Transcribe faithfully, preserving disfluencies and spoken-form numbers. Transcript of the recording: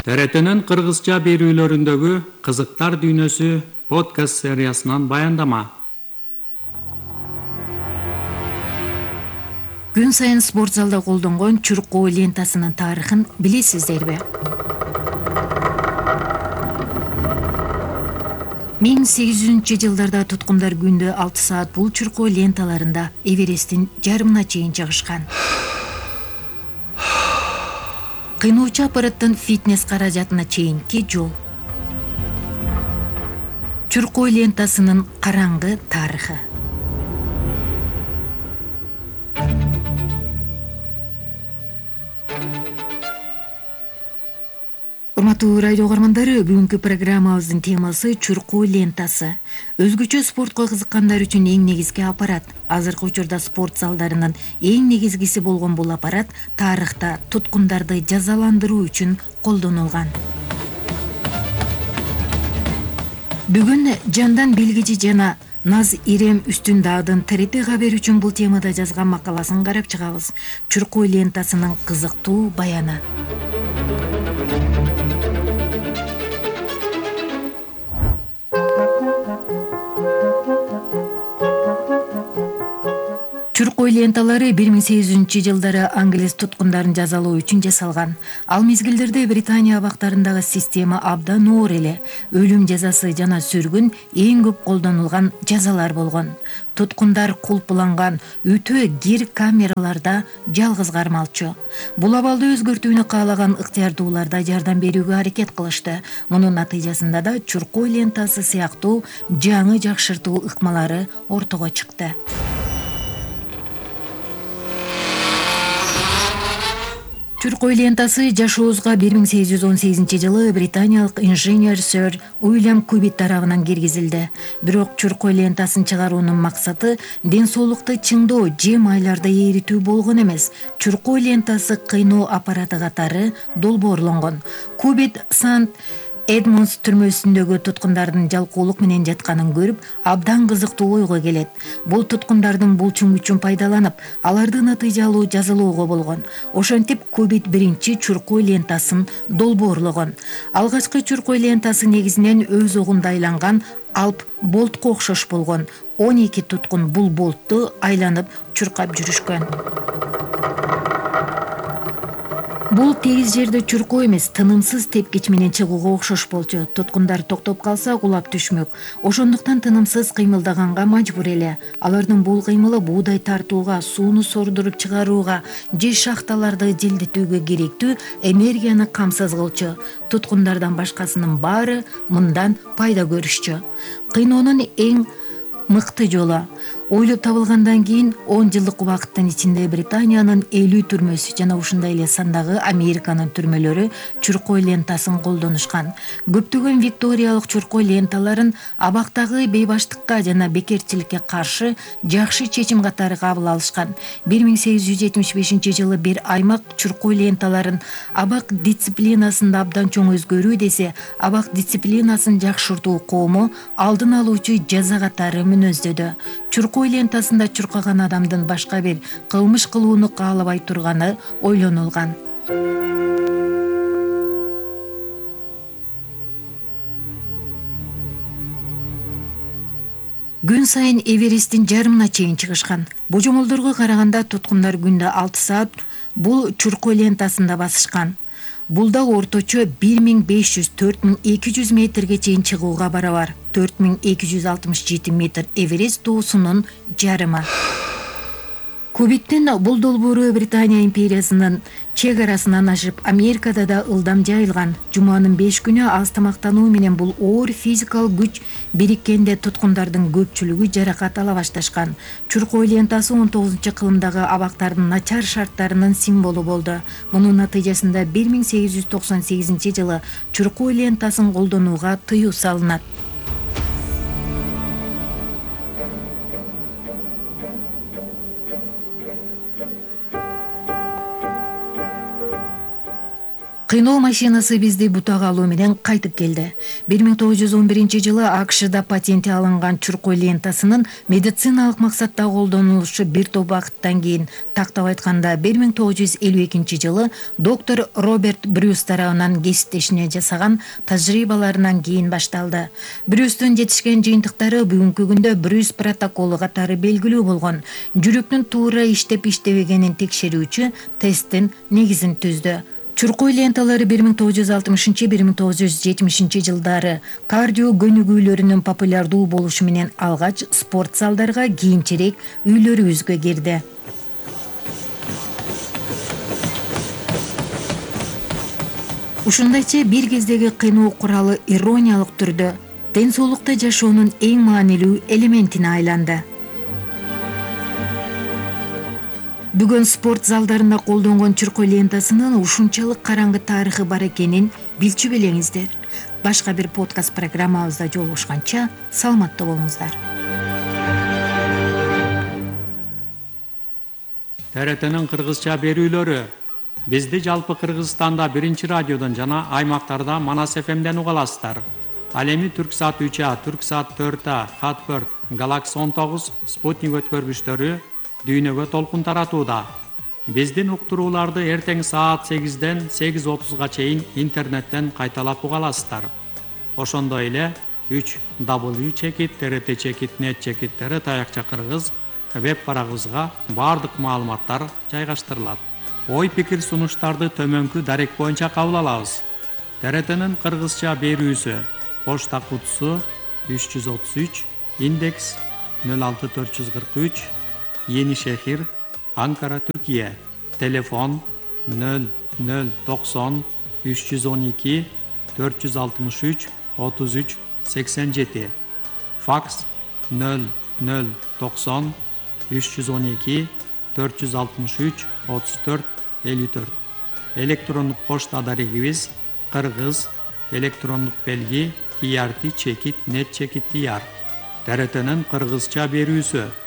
Т Р Т'нин кыргызча берүүлөрүндөгү Кызыктар дүйнөсү подкаст сериясынан баяндама. Күн сайын спорт залда колдонгон чуркоо лентасынын тарыхын билесиздерби? миң сегиз жүзүнчү жылдарда туткундар күндө алты саат бул чуркоо ленталарында Эвересттин жарымына чейин чыгышкан. Кыйноочу аппараттын фитнес каражатына чейинки жол. Чуркоо лентасынын караңгы тарыхы. Урматтуу радио угармандары, бүгүнкү программабыздын темасы чуркоо лентасы. Өзгөчө спортко кызыккандар үчүн эң негизги аппарат. Азыркы учурда спорт залдарынын эң негизгиси болгон бул аппарат тарыхта туткундарды жазаландыруу үчүн колдонулган. Бүгүн Жандан Билгичи жана Наз Ирем Үстүндаадын Т Р Т кабер үчүн бул темада жазган макаласын карап чыгабыз. Чуркоо лентасынын кызыктуу баяны. Чуркоо ленталары бир миң сегиз жүзүнчү жылдары англис туткундарын жазалоо үчүн жасалган. Ал мезгилдерде Британия абактарындагы система абдан оор эле. Өлүм жазасы жана сүргүн эң көп колдонулган жазалар болгон. Туткундар кулпуланган өтө кир камераларда жалгыз кармалчу. Бул абалды өзгөртүүнү каалаган ыктыярдуулар да жардам берүүгө аракет кылышты. Мунун натыйжасында да чуркоо лентасы сыяктуу жаңы жакшыртуу ыкмалары ортого чыкты. Чуркоо лентасы жашообузга бир миң сегиз жүз он сегизинчи жылы британиялык инженер сэр Уильям Кубит тарабынан киргизилди. Бирок чуркоо лентасын чыгаруунун максаты ден соолукту чыңдоо же майларды эритүү болгон эмес. Чуркоо лентасы кыйноо аппараты катары долбоорлонгон. Кубит Сант Эдмундс түрмөсүндөгү туткундардын жалкоолук менен жатканын көрүп, абдан кызыктуу ойго келет. Бул туткундардын булчуң күчүн пайдаланып, аларды натыйжалуу жазалоого болгон. Ошентип Кубит биринчи чуркоо лентасын долбоорлогон. Алгачкы чуркоо лентасы негизинен өз огунда айланган алп болтко окшош болгон. он эки туткун бул болтту айланып чуркап жүрүшкөн. Бул тегиз жерде чуркоо эмес, тынымсыз тепкич менен чыгууга окшош болчу. Туткундар токтоп калса кулап түшмөк. Ошондуктан тынымсыз кыймылдаганга мажбур эле. Алардын бул кыймылы буудай тартууга, сууну сордуруп чыгарууга же шахталарды желдетүүгө керектүү энергияны камсыз кылчу. Туткундардан башкасынын баары мындан пайда көрүшчү. Кыйноонун эң мыкты жолу. Ойлоп табылгандан кийин он жылдык убакыттын ичинде Британиянын элүү түрмөсү жана ушундай эле сандагы Американын түрмөлөрү чуркоо лентасын колдонушкан. Көптөгөн викториялык чуркоо ленталарын абактагы бейбаштыкка жана бекерчиликке каршы жакшы чечим катары кабыл алышкан. бир миң сегиз жүз жетимиш бешинчи жылы бир аймак чуркоо ленталарын абак дисциплинасын абдан чоң өзгөрүү десе, абак дисциплинасын жакшыртуу коому алдын алуучу жаза катары мүнөздөдү. Чуркоо лентасында чуркаган адамдын башка бир кылмыш кылууну каалабай турганы ойлонулган. Күн сайын Эвересттин жарымына чейин чыгышкан. Божомолдорго караганда туткундар күндө алты саат бул чуркоо лентасында басышкан. Бул да орточо бир миң беш жүз — төрт миң эки жүз метрге чейин чыгууга барабар. төрт миң эки жүз алтымыш жети метр Эверест тоосунун жарымы. Кубиттин бул долбоору Британия империясынын чек арасынан ашып, Америкада да ылдам жайылган. Жуманын беш күнү аз тамактануу менен бул оор физикалык күч бириккенде туткундардын көпчүлүгү жаракат ала башташкан. Чуркоо лентасы он тогузунчу кылымдагы абактардын начар шарттарынын символу болду. Мунун натыйжасында бир миң сегиз жүз токсон сегизинчи жылы чуркоо лентасын колдонууга тыюу салынат. Кыйноо машинасы бизди бутага алуу менен кайтып келди. бир миң тогуз жүз он биринчи жылы АКШда патенти алынган чуркой лентасынын медициналык максатта колдонулушу бир топ убакыттан кийин, тактап айтканда бир миң тогуз жүз элүү экинчи жылы доктор Роберт Брюс тарабынан кесиптешине жасаган тажрыйбаларынан кийин башталды. Брюстун жетишкен жыйынтыктары бүгүнкү күндө Брюс протоколу катары белгилүү болгон жүрөктүн туура иштеп иштебегенин текшерүүчү тесттин негизин түздү. Чуркой ленталары бир миң тогуз жүз алтымышынчы — бир миң тогуз жүз жетимишинчи жылдары кардио көнүгүүлөрүнүн популярдуу болушу менен алгач спорт залдарга, кийинчерээк үйлөрүбүзгө кирди. Ушундайча бир кездеги кыйноо куралы ирониялык түрдө ден соолукта жашоонун эң маанилүү элементине айланды. Бүгүн спорт залдарында колдонгон чуркой лентасынын ушунчалык караңгы тарыхы бар экенин билчү белеңиздер. Башка бир подкаст программабызда жолугушканча саламатта болуңуздар. ТРТнын кыргызча берүүлөрү бизди жалпы Кыргызстанда биринчи радиодон жана аймактарда Манас эф эмден уга аласыздар. Ал эми Түрксат үч А, Түрксат төрт А, Хатберт, Галакси он тогуз, Спутник өткөргүчтөрү дүйнөгө толкун таратууда. Биздин уктурууларды эртең саат сегизден сегиз отузга чейин интернеттен кайталап уга аласыздар. Ошондой эле үч дабл ю чекит т р т чекит нет чекит т р таякча кыргыз веб барагыбызга баардык маалыматтар жайгаштырылат. Ой пикир сунуштарды төмөнкү дарек боюнча кабыл алабыз. ТРТнын кыргызча берүүсү: почта кутусу үч жүз отуз үч, индекс нөл алты төрт жүз кырк үч, Yenişehir, Ankara, Türkiye. Telefon nol nol doksan üç yüz on iki dört yüz altmış üç otuz üç seksen yedi. Faks nol nol doksan üç yüz on iki dört yüz altmış üç otuz dört elli dört. Elektronik posta adresimiz Kırgız elektronik belgi trt çekit net çekit diyar. TRT'nin Kırgızça berүүsü